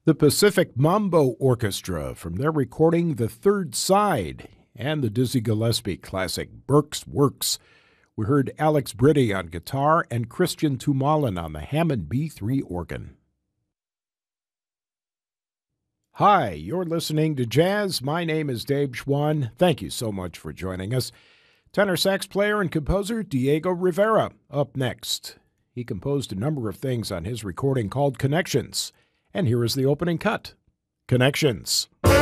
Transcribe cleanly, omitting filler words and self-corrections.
The Pacific Mambo Orchestra from their recording The Third Side and the Dizzy Gillespie classic Burke's Works. We heard Alex Britti on guitar and Christian Tumalin on the Hammond B3 organ. Hi, you're listening to Jazz. My name is Dave Schwann. Thank you so much for joining us. Tenor sax player and composer Diego Rivera up next. He composed a number of things on his recording called Connections. And here is the opening cut. Connections.